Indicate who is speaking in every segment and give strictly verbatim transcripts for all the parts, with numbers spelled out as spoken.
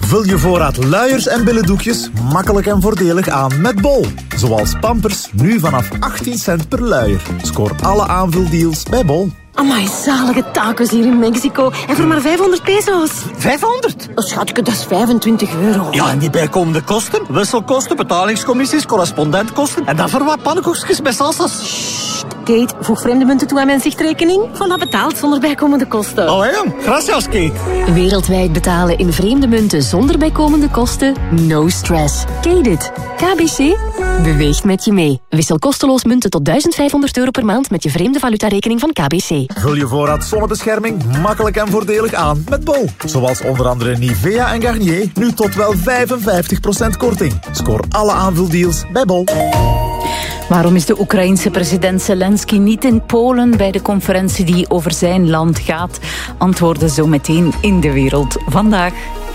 Speaker 1: Vul je voorraad luiers en billendoekjes makkelijk en voordelig aan met Bol. Zoals Pampers, nu vanaf achttien cent per luier. Scoor alle aanvuldeals bij Bol.
Speaker 2: Amai, zalige tacos hier in Mexico. En voor maar vijfhonderd peso's.
Speaker 3: vijfhonderd?
Speaker 2: Oh, schatje, dat is vijfentwintig euro.
Speaker 3: Ja, en die bijkomende kosten? Wisselkosten, betalingscommissies, correspondentkosten. En dan voor wat pannenkoekjes met salsa's.
Speaker 2: Sst, Kate, voeg vreemde munten toe aan mijn zichtrekening. Voilà, betaald zonder bijkomende kosten.
Speaker 3: Oh ja, gracias, Kate.
Speaker 4: Wereldwijd betalen in vreemde munten zonder bijkomende kosten? No stress. Kate it. K B C beweegt met je mee. Wissel kosteloos munten tot duizend vijfhonderd euro per maand met je vreemde valutarekening van K B C.
Speaker 1: Vul je voorraad zonnebescherming makkelijk en voordelig aan met Bol. Zoals onder andere Nivea en Garnier, nu tot wel vijfenvijftig procent korting. Scoor alle aanvuldeals bij Bol.
Speaker 5: Waarom is de Oekraïense president Zelensky niet in Polen bij de conferentie die over zijn land gaat? Antwoorden zo meteen in De Wereld Vandaag.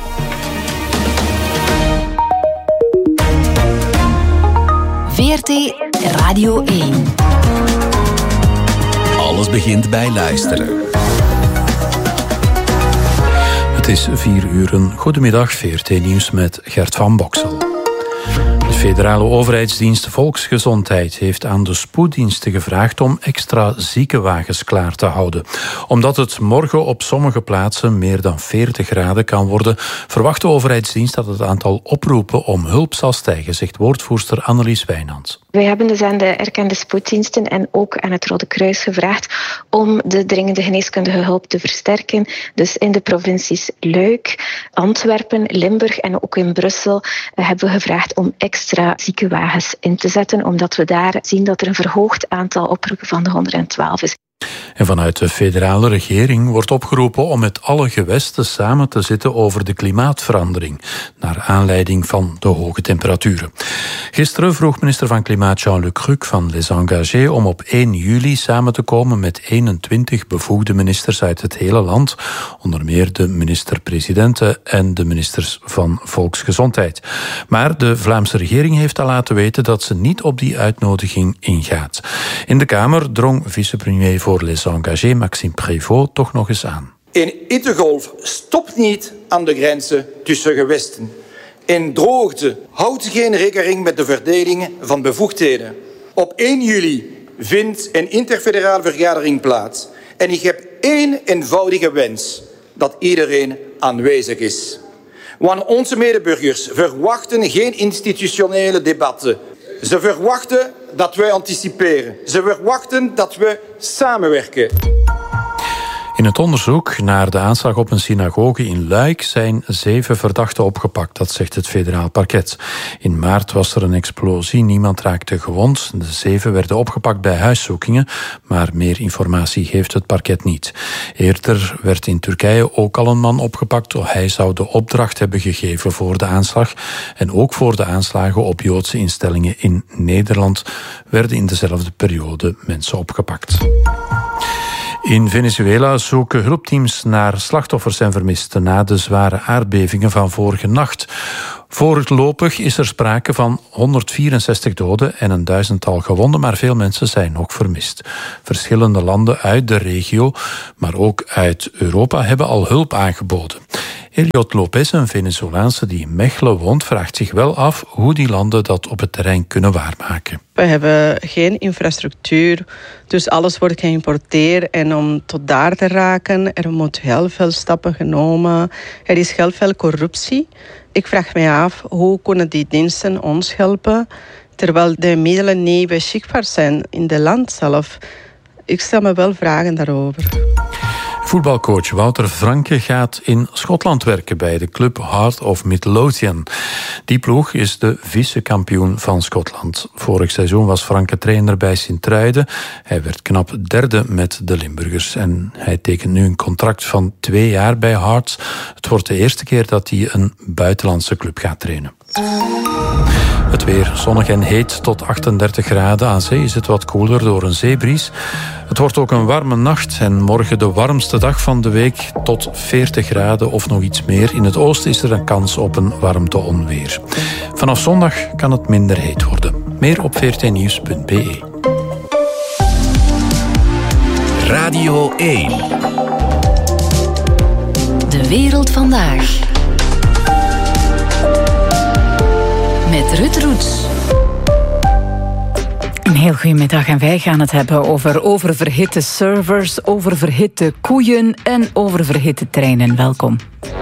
Speaker 4: V R T Radio één.
Speaker 6: Alles begint bij luisteren. Het is vier uur. Goedemiddag, V R T Nieuws met Gert van Boksel. De federale overheidsdienst Volksgezondheid heeft aan de spoeddiensten gevraagd om extra ziekenwagens klaar te houden. Omdat het morgen op sommige plaatsen meer dan veertig graden kan worden, verwacht de overheidsdienst dat het aantal oproepen om hulp zal stijgen, zegt woordvoerster Annelies Wijnands.
Speaker 7: Wij hebben dus aan de erkende spoeddiensten en ook aan het Rode Kruis gevraagd om de dringende geneeskundige hulp te versterken. Dus in de provincies Luik, Antwerpen, Limburg en ook in Brussel uh, hebben we gevraagd om extra ziekenwagens in te zetten, omdat we daar zien dat er een verhoogd aantal oproepen van de honderdtwaalf is.
Speaker 6: En vanuit de federale regering wordt opgeroepen om met alle gewesten samen te zitten over de klimaatverandering, naar aanleiding van de hoge temperaturen. Gisteren vroeg minister van Klimaat Jean-Luc Cruc van Les Engagés om op één juli samen te komen met eenentwintig bevoegde ministers uit het hele land, onder meer de minister-presidenten en de ministers van Volksgezondheid. Maar de Vlaamse regering heeft al laten weten dat ze niet op die uitnodiging ingaat. In de Kamer drong vicepremier voor Les Engagés Maxime Prévost toch nog eens aan.
Speaker 8: Een hittegolf stopt niet aan de grenzen tussen gewesten. In droogte houdt geen rekening met de verdeling van bevoegdheden. Op één juli vindt een interfederale vergadering plaats. En ik heb één eenvoudige wens: dat iedereen aanwezig is. Want onze medeburgers verwachten geen institutionele debatten. Ze verwachten dat wij anticiperen. Ze verwachten dat we samenwerken.
Speaker 6: In het onderzoek naar de aanslag op een synagoge in Luik zijn zeven verdachten opgepakt, dat zegt het federaal parket. In maart was er een explosie, niemand raakte gewond. De zeven werden opgepakt bij huiszoekingen, maar meer informatie geeft het parket niet. Eerder werd in Turkije ook al een man opgepakt. Hij zou de opdracht hebben gegeven voor de aanslag. En ook voor de aanslagen op Joodse instellingen in Nederland werden in dezelfde periode mensen opgepakt. In Venezuela zoeken hulpteams naar slachtoffers en vermisten na de zware aardbevingen van vorige nacht. Voorlopig is er sprake van honderdvierenzestig doden en een duizendtal gewonden, maar veel mensen zijn nog vermist. Verschillende landen uit de regio, maar ook uit Europa, hebben al hulp aangeboden. Eliot Lopez, een Venezolaanse die in Mechelen woont, vraagt zich wel af hoe die landen dat op het terrein kunnen waarmaken.
Speaker 9: We hebben geen infrastructuur, dus alles wordt geïmporteerd. En om tot daar te raken, er moet heel veel stappen genomen. Er is heel veel corruptie. Ik vraag me af, hoe kunnen die diensten ons helpen, terwijl de middelen niet beschikbaar zijn in het land zelf? Ik stel me wel vragen daarover.
Speaker 6: Voetbalcoach Wouter Franke gaat in Schotland werken bij de club Heart of Midlothian. Die ploeg is de vice-kampioen van Schotland. Vorig seizoen was Franke trainer bij Sint-Truiden. Hij werd knap derde met de Limburgers en hij tekent nu een contract van twee jaar bij Hearts. Het wordt de eerste keer dat hij een buitenlandse club gaat trainen. Het weer zonnig en heet tot achtendertig graden. Aan zee is het wat koeler door een zeebries. Het wordt ook een warme nacht en morgen de warmste dag van de week tot veertig graden of nog iets meer. In het oosten is er een kans op een warmte-onweer. Vanaf zondag kan het minder heet worden. Meer op v r t nieuws punt b e. Radio één.
Speaker 4: De Wereld Vandaag.
Speaker 5: Met Ruud Roets. Een heel goedemiddag en wij gaan het hebben over oververhitte servers, oververhitte koeien en oververhitte treinen. Welkom.